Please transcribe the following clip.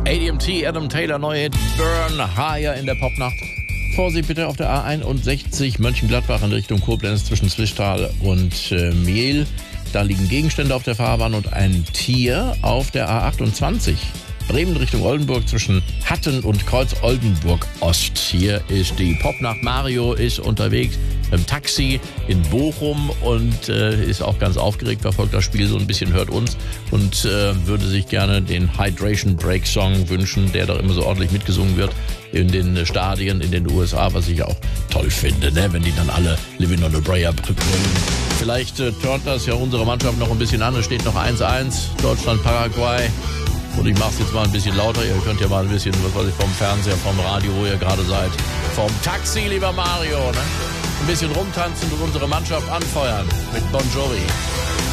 ADMT, Adam Taylor, neue Hit Burn Higher in der Popnacht. Vorsicht bitte auf der A61 Mönchengladbach in Richtung Koblenz zwischen Zwischtal und Mehl. Da liegen Gegenstände auf der Fahrbahn und ein Tier auf der A28. Bremen Richtung Oldenburg zwischen Hatten und Kreuz Oldenburg Ost. Hier ist die Popnacht. Mario ist unterwegs im Taxi in Bochum und ist auch ganz aufgeregt, verfolgt das Spiel so ein bisschen, hört uns und würde sich gerne den Hydration Break Song wünschen, der doch immer so ordentlich mitgesungen wird in den Stadien in den USA, was ich auch toll finde, ne? Wenn die dann alle Living on a Prayer brüllen. Vielleicht turnt das ja unsere Mannschaft noch ein bisschen an. Es steht noch 1-1, Deutschland, Paraguay. Und ich mache es jetzt mal ein bisschen lauter. Ihr könnt ja mal ein bisschen, was weiß ich, vom Fernseher, vom Radio, wo ihr gerade seid. Vom Taxi, lieber Mario, ne? Ein bisschen rumtanzen und unsere Mannschaft anfeuern mit Bon Jovi.